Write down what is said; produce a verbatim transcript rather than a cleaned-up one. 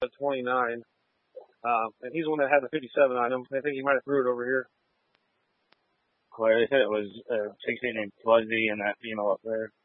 at twenty-nine. Um, and he's the one that had the fifty-seven on him. I think he might have threw it over here. Claire, they said it was uh, sixteen named Fuzzy and that female up there.